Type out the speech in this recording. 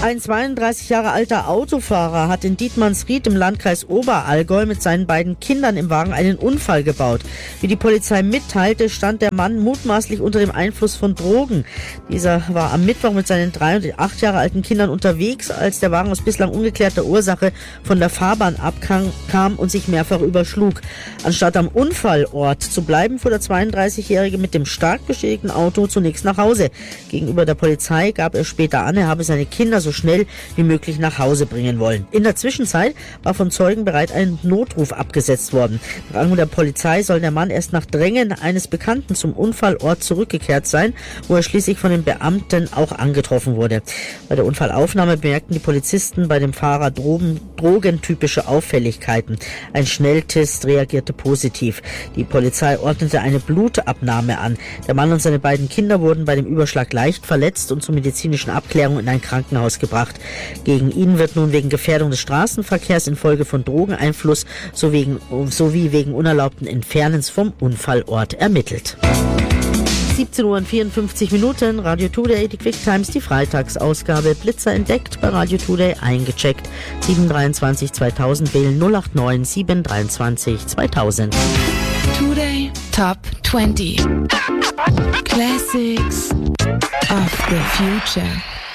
Ein 32 Jahre alter Autofahrer hat in Dietmannsried im Landkreis Oberallgäu mit seinen beiden Kindern im Wagen einen Unfall gebaut. Wie die Polizei mitteilte, stand der Mann mutmaßlich unter dem Einfluss von Drogen. Dieser war am Mittwoch mit seinen 3 und 8 Jahre alten Kindern unterwegs, als der Wagen aus bislang ungeklärter Ursache von der Fahrbahn abkam und sich mehrfach überschlug. Anstatt am Unfallort zu bleiben, fuhr der 32-Jährige mit dem stark beschädigten Auto zunächst nach Hause. Gegenüber der Polizei gab er später an, er habe seine Kinder so schnell wie möglich nach Hause bringen wollen. In der Zwischenzeit war von Zeugen bereits ein Notruf abgesetzt worden. Nach Angaben der Polizei soll der Mann erst nach Drängen eines Bekannten zum Unfallort zurückgekehrt sein, wo er schließlich von den Beamten auch angetroffen wurde. Bei der Unfallaufnahme bemerkten die Polizisten bei dem Fahrer drogentypische Auffälligkeiten. Ein Schnelltest reagierte positiv. Die Polizei ordnete eine Blutabnahme an. Der Mann und seine beiden Kinder wurden bei dem Überschlag leicht verletzt und zur medizinischen Abklärung in ein Krankenhaus gebracht. Gegen ihn wird nun wegen Gefährdung des Straßenverkehrs infolge von Drogeneinfluss sowie wegen unerlaubten Entfernens vom Unfallort ermittelt. 17:54 Uhr, Radio Today, die Quick Times, die Freitagsausgabe. Blitzer entdeckt, bei Radio Today eingecheckt. 723 2000 wählen 089 723 2000. Today Top 20 Classics of the Future.